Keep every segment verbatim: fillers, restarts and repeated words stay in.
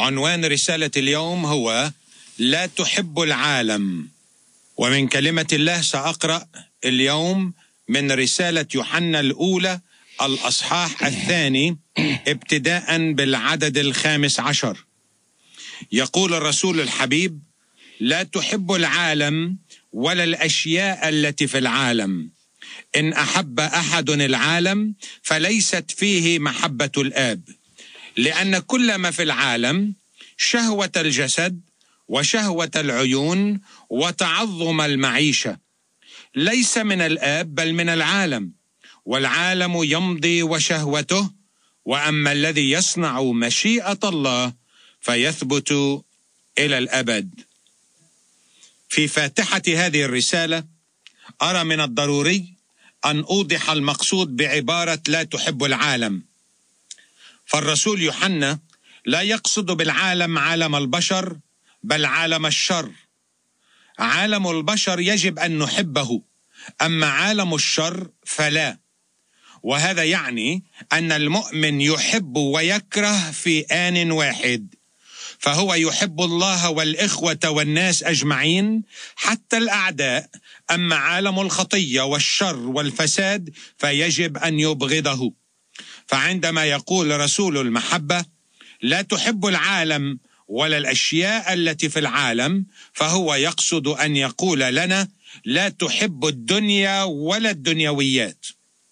عنوان رسالة اليوم هو لا تحب العالم. ومن كلمة الله سأقرأ اليوم من رسالة يوحنا الأولى الأصحاح الثاني ابتداء بالعدد الخامس عشر. يقول الرسول الحبيب: لا تحب العالم ولا الأشياء التي في العالم. إن أحب أحد العالم فليست فيه محبة الآب، لأن كل ما في العالم شهوة الجسد وشهوة العيون وتعظم المعيشة ليس من الآب بل من العالم، والعالم يمضي وشهوته، وأما الذي يصنع مشيئة الله فيثبت إلى الأبد. في فاتحة هذه الرسالة أرى من الضروري أن أوضح المقصود بعبارة لا تحب العالم. فالرسول يوحنا لا يقصد بالعالم عالم البشر بل عالم الشر. عالم البشر يجب أن نحبه، أما عالم الشر فلا. وهذا يعني أن المؤمن يحب ويكره في آن واحد، فهو يحب الله والإخوة والناس أجمعين حتى الأعداء. أما عالم الخطية والشر والفساد فيجب أن يبغضه. فعندما يقول رسول المحبة لا تحب العالم ولا الأشياء التي في العالم، فهو يقصد أن يقول لنا لا تحب الدنيا ولا الدنيويات.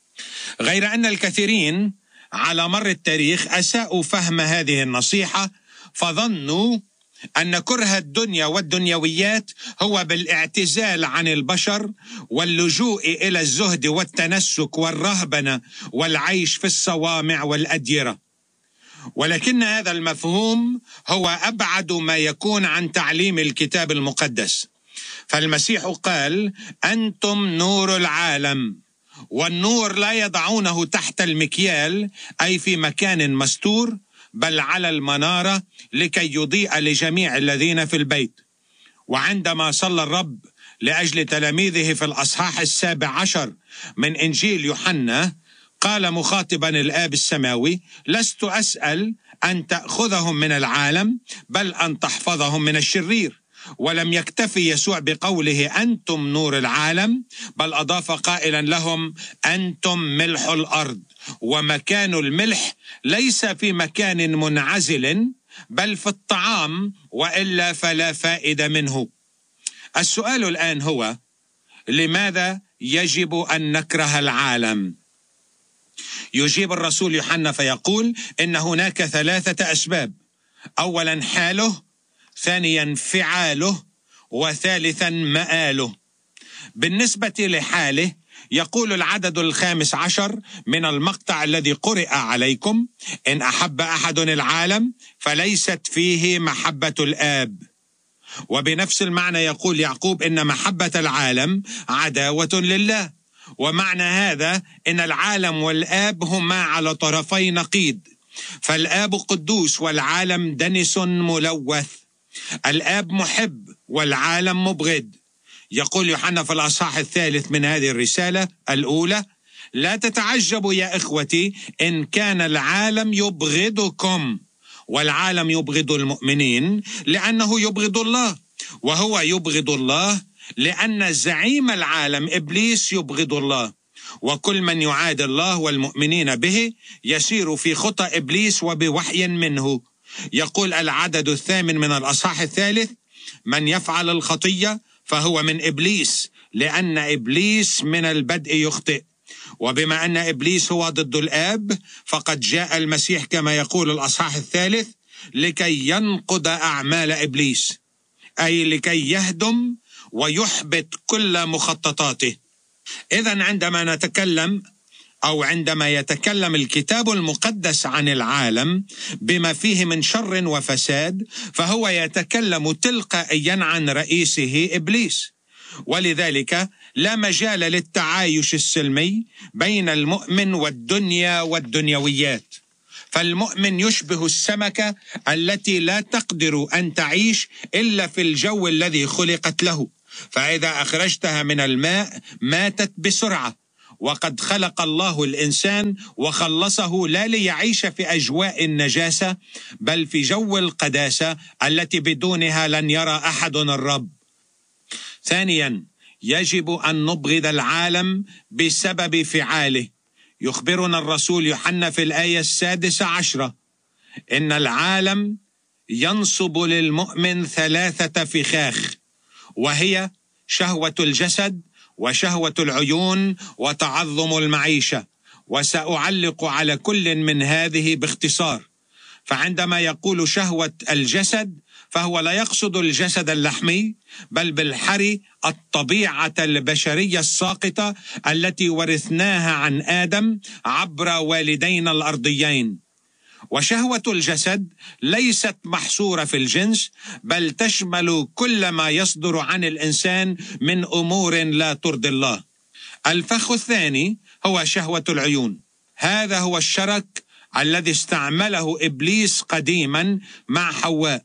غير أن الكثيرين على مر التاريخ أساءوا فهم هذه النصيحة، فظنوا أن كره الدنيا والدنيويات هو بالاعتزال عن البشر واللجوء إلى الزهد والتنسك والرهبنة والعيش في الصوامع والأديرة. ولكن هذا المفهوم هو أبعد ما يكون عن تعليم الكتاب المقدس. فالمسيح قال: أنتم نور العالم. والنور لا يضعونه تحت المكيال أي في مكان مستور، بل على المنارة لكي يضيء لجميع الذين في البيت. وعندما صلى الرب لأجل تلاميذه في الأصحاح السابع عشر من إنجيل يوحنا قال مخاطبا الآب السماوي: لست أسأل أن تأخذهم من العالم بل أن تحفظهم من الشرير. ولم يكتفي يسوع بقوله أنتم نور العالم، بل أضاف قائلا لهم: أنتم ملح الأرض. ومكان الملح ليس في مكان منعزل بل في الطعام، وإلا فلا فائدة منه. السؤال الآن هو: لماذا يجب أن نكره العالم؟ يجيب الرسول يوحنا فيقول إن هناك ثلاثة أسباب: أولا حاله، ثانيا فعاله، وثالثا مآله. بالنسبة لحاله يقول العدد الخامس عشر من المقطع الذي قرئ عليكم: إن أحب أحد العالم فليست فيه محبة الآب. وبنفس المعنى يقول يعقوب إن محبة العالم عداوة لله. ومعنى هذا إن العالم والآب هما على طرفي نقيض، فالآب قدوس والعالم دنس ملوث. الآب محب والعالم مبغض. يقول يوحنا في الأصحاح الثالث من هذه الرسالة الأولى: لا تتعجبوا يا إخوتي إن كان العالم يبغضكم، والعالم يبغض المؤمنين لأنه يبغض الله، وهو يبغض الله لأن زعيم العالم إبليس يبغض الله، وكل من يعادي الله والمؤمنين به يسير في خطى إبليس وبوحي منه. يقول العدد الثامن من الأصحاح الثالث: من يفعل الخطية فهو من إبليس، لأن إبليس من البدء يخطئ. وبما أن إبليس هو ضد الآب، فقد جاء المسيح كما يقول الأصحاح الثالث لكي ينقض أعمال إبليس، أي لكي يهدم ويحبط كل مخططاته. إذن عندما نتكلم أو عندما يتكلم الكتاب المقدس عن العالم بما فيه من شر وفساد، فهو يتكلم تلقائيا عن رئيسه إبليس. ولذلك لا مجال للتعايش السلمي بين المؤمن والدنيا والدنيويات. فالمؤمن يشبه السمكة التي لا تقدر أن تعيش إلا في الجو الذي خلقت له، فإذا أخرجتها من الماء ماتت بسرعة، وقد خلق الله الإنسان وخلصه لا ليعيش في أجواء النجاسة بل في جو القداسة التي بدونها لن يرى أحد الرب. ثانيا، يجب أن نبغض العالم بسبب فعاله. يخبرنا الرسول يوحنا في الآية السادسة عشرة إن العالم ينصب للمؤمن ثلاثة فخاخ، وهي شهوة الجسد وشهوة العيون وتعظم المعيشة، وسأعلق على كل من هذه باختصار. فعندما يقول شهوة الجسد فهو لا يقصد الجسد اللحمي بل بالحري الطبيعة البشرية الساقطة التي ورثناها عن آدم عبر والدينا الأرضيين. وشهوة الجسد ليست محصورة في الجنس بل تشمل كل ما يصدر عن الإنسان من أمور لا ترضي الله. الفخ الثاني هو شهوة العيون. هذا هو الشرك الذي استعمله إبليس قديما مع حواء،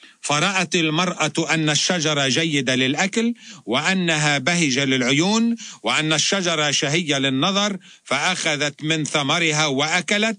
فرأت المرأة أن الشجرة جيدة للأكل وأنها بهجة للعيون وأن الشجرة شهية للنظر، فأخذت من ثمرها وأكلت،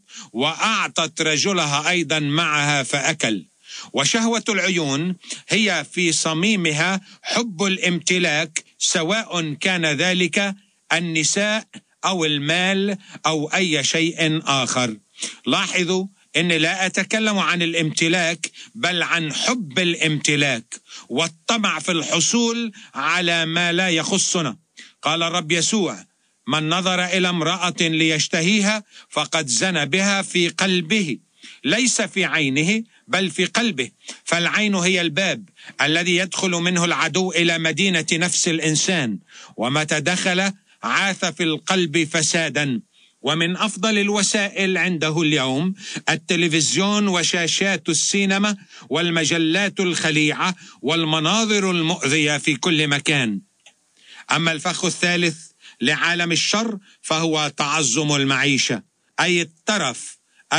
وأعطت رجلها أيضا معها فأكل. وشهوة العيون هي في صميمها حب الامتلاك، سواء كان ذلك النساء أو المال أو أي شيء آخر. لاحظوا إني لا أتكلم عن الامتلاك بل عن حب الامتلاك والطمع في الحصول على ما لا يخصنا. قال الرب يسوع: من نظر إلى امرأة ليشتهيها فقد زنى بها في قلبه، ليس في عينه بل في قلبه. فالعين هي الباب الذي يدخل منه العدو إلى مدينة نفس الإنسان، ومتى دخل عاث في القلب فسادا. ومن أفضل الوسائل عنده اليوم التلفزيون وشاشات السينما والمجلات الخليعة والمناظر المؤذية في كل مكان. أما الفخ الثالث لعالم الشر فهو تعظم المعيشة، أي الترف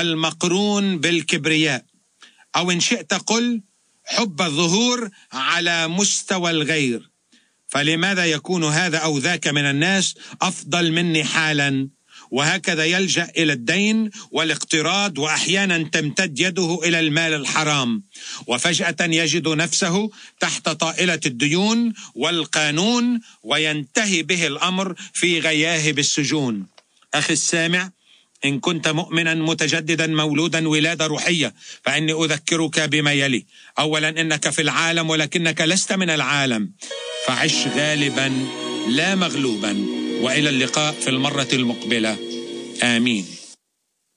المقرون بالكبرياء، أو إن شئت قل حب الظهور على مستوى الغير. فلماذا يكون هذا أو ذاك من الناس أفضل مني حالا؟ وهكذا يلجأ إلى الدين والاقتراض، وأحيانا تمتد يده إلى المال الحرام، وفجأة يجد نفسه تحت طائلة الديون والقانون، وينتهي به الأمر في غياهب السجون. أخي السامع، إن كنت مؤمنا متجددا مولودا ولادة روحية فإني أذكرك بما يلي. أولا، إنك في العالم ولكنك لست من العالم، فعش غالبا لا مغلوبا. وإلى اللقاء في المرة المقبلة. آمين.